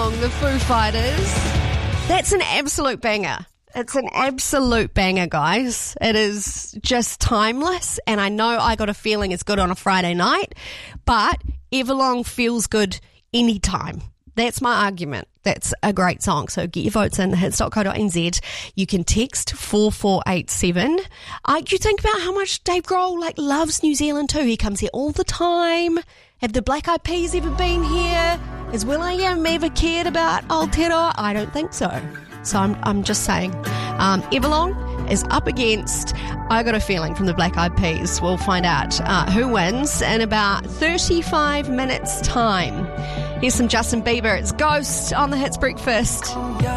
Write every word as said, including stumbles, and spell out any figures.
Everlong, the Foo Fighters. That's an absolute banger. It's an absolute banger, guys. It is just timeless, and I know I Got a Feeling is good on a Friday night, but Everlong feels good anytime. That's my argument. That's a great song. So get your votes in, hits dot co dot n z. You can text four four eight seven. Uh, you think about how much Dave Grohl like loves New Zealand too. He comes here all the time. Have the Black Eyed Peas ever been here? Has will.i.am ever cared about Aotearoa? I don't think so. So I'm I'm just saying. Um, Everlong is up against I Got a Feeling from the Black Eyed Peas. We'll find out uh, who wins in about thirty-five minutes' time. Here's some Justin Bieber. It's Ghost on the Hits Breakfast.